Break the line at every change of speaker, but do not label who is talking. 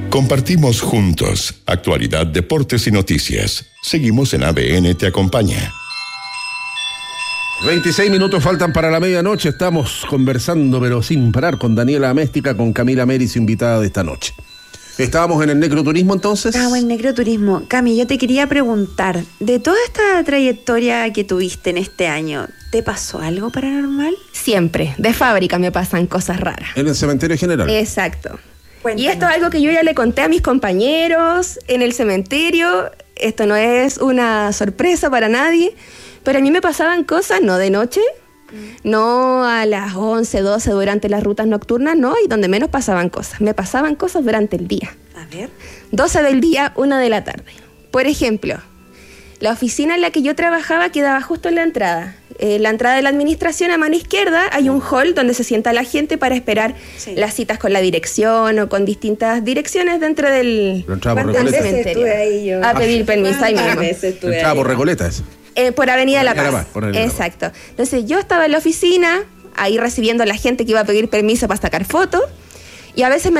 Compartimos juntos actualidad, deportes y noticias. Seguimos en ABN Te Acompaña.
26 minutos faltan para la medianoche. Estamos conversando, pero sin parar, con Daniela Améstica, con Camila Meris, invitada de esta noche. ¿Estábamos en el necroturismo entonces?
Estábamos en necroturismo. Cami, yo te quería preguntar, de toda esta trayectoria que tuviste en este año, ¿te pasó algo paranormal?
Siempre, de fábrica me pasan cosas raras.
¿En el cementerio general?
Exacto.
Cuéntanos.
Y esto es algo que yo ya le conté a mis compañeros en el cementerio. Esto no es una sorpresa para nadie, pero a mí me pasaban cosas, no de noche, no a las 11, 12 durante las rutas nocturnas, no, y donde menos pasaban cosas. Me pasaban cosas durante el día.
A ver.
12 del día, 1 de la tarde. Por ejemplo, la oficina en la que yo trabajaba quedaba justo en la entrada. La entrada de la administración a mano izquierda hay un hall donde se sienta la gente para esperar las citas con la dirección o con distintas direcciones dentro del cementerio.
Ahí yo?
A pedir permiso ahí mismo.
Entraba por Recoleta eso.
Por Avenida La Paz.
Por Avenida La Paz.
Exacto. Entonces yo estaba en la oficina, ahí recibiendo a la gente que iba a pedir permiso para sacar fotos, y a veces me